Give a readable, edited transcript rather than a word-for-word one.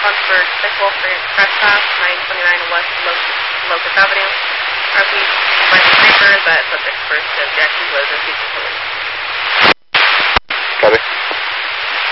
Hunsford Sexual Trespass, 929 West Locust Avenue. RP by the paper that subject first to Jackie was a seeking police.